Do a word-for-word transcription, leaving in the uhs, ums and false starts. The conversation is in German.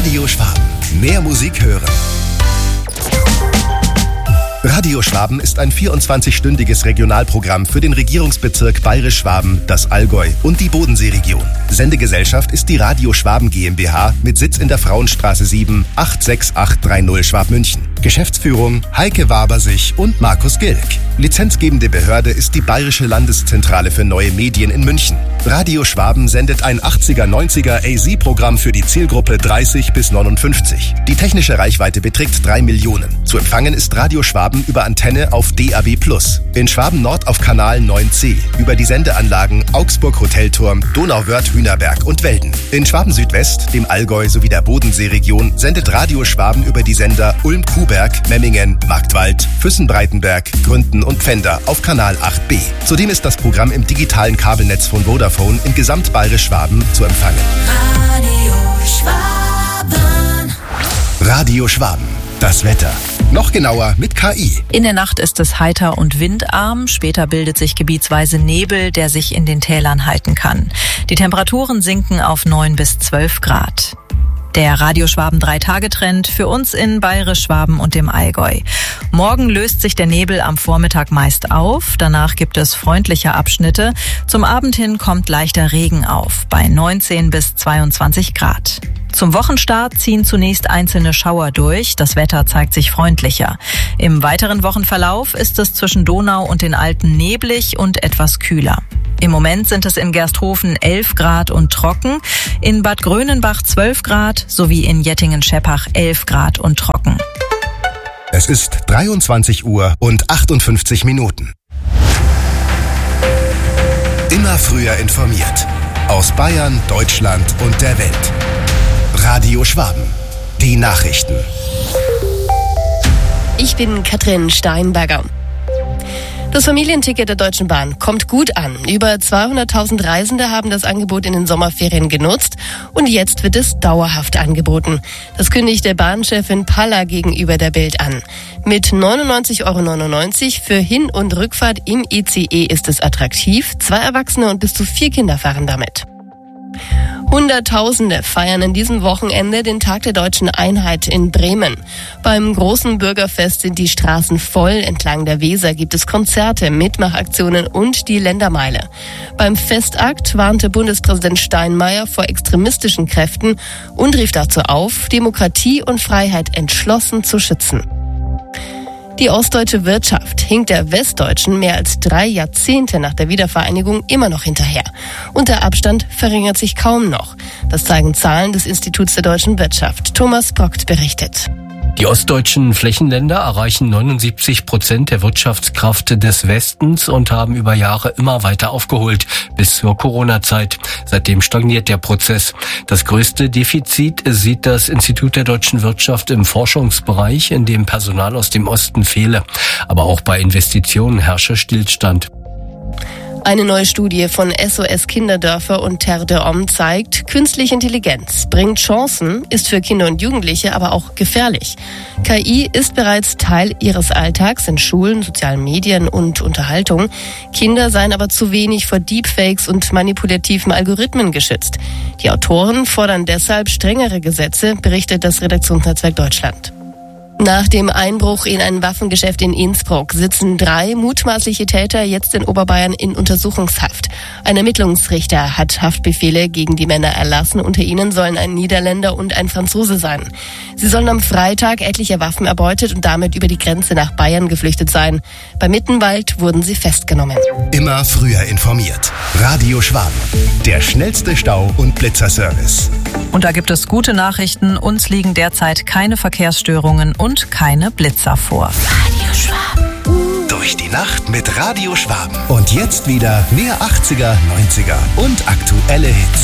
Radio Schwaben. Mehr Musik hören. Radio Schwaben ist ein vierundzwanzig-stündiges Regionalprogramm für den Regierungsbezirk Bayerisch-Schwaben, das Allgäu und die Bodenseeregion. Sendegesellschaft ist die Radio Schwaben GmbH mit Sitz in der Frauenstraße sieben acht sechs acht drei null Schwabmünchen. Geschäftsführung Heike Wabersich und Markus Gilk. Lizenzgebende Behörde ist die Bayerische Landeszentrale für neue Medien in München. Radio Schwaben sendet ein achtziger neunziger A Z-Programm für die Zielgruppe dreißig bis neunundfünfzig. Die technische Reichweite beträgt drei Millionen. Zu empfangen ist Radio Schwaben über Antenne auf D A B plus. In Schwaben Nord auf Kanal neun C, über die Sendeanlagen Augsburg Hotelturm, Donauwörth, Hühnerberg und Welden. In Schwaben Südwest, dem Allgäu sowie der Bodenseeregion sendet Radio Schwaben über die Sender Ulm-Kuhberg, Memmingen, Marktwald, Füssen-Breitenberg, Gründen und Pfänder auf Kanal acht B. Zudem ist das Programm im digitalen Kabelnetz von Vodafone in Gesamtbayerisch-Schwaben zu empfangen. Radio Schwaben. Radio Schwaben. Das Wetter. Noch genauer mit K I. In der Nacht ist es heiter und windarm. Später bildet sich gebietsweise Nebel, der sich in den Tälern halten kann. Die Temperaturen sinken auf neun bis zwölf Grad. Der Radio Schwaben drei-Tage-Trend für uns in Bayerisch-Schwaben und dem Allgäu. Morgen löst sich der Nebel am Vormittag meist auf. Danach gibt es freundliche Abschnitte. Zum Abend hin kommt leichter Regen auf, bei neunzehn bis zweiundzwanzig Grad. Zum Wochenstart ziehen zunächst einzelne Schauer durch. Das Wetter zeigt sich freundlicher. Im weiteren Wochenverlauf ist es zwischen Donau und den Alpen neblig und etwas kühler. Im Moment sind es in Gersthofen elf Grad und trocken, in Bad Grönenbach zwölf Grad sowie in Jettingen-Scheppach elf Grad und trocken. Es ist dreiundzwanzig Uhr und achtundfünfzig Minuten. Immer früher informiert. Aus Bayern, Deutschland und der Welt. Radio Schwaben. Die Nachrichten. Ich bin Katrin Steinberger. Das Familienticket der Deutschen Bahn kommt gut an. Über zweihunderttausend Reisende haben das Angebot in den Sommerferien genutzt und jetzt wird es dauerhaft angeboten. Das kündigte Bahnchefin Palla gegenüber der Bild an. Mit neunundneunzig Euro neunundneunzig für Hin- und Rückfahrt im I C E ist es attraktiv. Zwei Erwachsene und bis zu vier Kinder fahren damit. Hunderttausende feiern in diesem Wochenende den Tag der Deutschen Einheit in Bremen. Beim großen Bürgerfest sind die Straßen voll. Entlang der Weser gibt es Konzerte, Mitmachaktionen und die Ländermeile. Beim Festakt warnte Bundespräsident Steinmeier vor extremistischen Kräften und rief dazu auf, Demokratie und Freiheit entschlossen zu schützen. Die ostdeutsche Wirtschaft hinkt der westdeutschen mehr als drei Jahrzehnte nach der Wiedervereinigung immer noch hinterher. Und der Abstand verringert sich kaum noch. Das zeigen Zahlen des Instituts der deutschen Wirtschaft. Thomas Brockt berichtet. Die ostdeutschen Flächenländer erreichen neunundsiebzig Prozent der Wirtschaftskraft des Westens und haben über Jahre immer weiter aufgeholt, bis zur Corona-Zeit. Seitdem stagniert der Prozess. Das größte Defizit sieht das Institut der deutschen Wirtschaft im Forschungsbereich, in dem Personal aus dem Osten fehle. Aber auch bei Investitionen herrsche Stillstand. Eine neue Studie von S O S Kinderdörfer und Terre de Hommes zeigt, künstliche Intelligenz bringt Chancen, ist für Kinder und Jugendliche aber auch gefährlich. K I ist bereits Teil ihres Alltags in Schulen, sozialen Medien und Unterhaltung. Kinder seien aber zu wenig vor Deepfakes und manipulativen Algorithmen geschützt. Die Autoren fordern deshalb strengere Gesetze, berichtet das Redaktionsnetzwerk Deutschland. Nach dem Einbruch in ein Waffengeschäft in Innsbruck sitzen drei mutmaßliche Täter jetzt in Oberbayern in Untersuchungshaft. Ein Ermittlungsrichter hat Haftbefehle gegen die Männer erlassen. Unter ihnen sollen ein Niederländer und ein Franzose sein. Sie sollen am Freitag etliche Waffen erbeutet und damit über die Grenze nach Bayern geflüchtet sein. Bei Mittenwald wurden sie festgenommen. Immer früher informiert. Radio Schwaben. Der schnellste Stau- und Blitzerservice. Und da gibt es gute Nachrichten. Uns liegen derzeit keine Verkehrsstörungen und keine Blitzer vor. Radio Schwaben. Durch die Nacht mit Radio Schwaben. Und jetzt wieder mehr achtziger, neunziger und aktuelle Hits.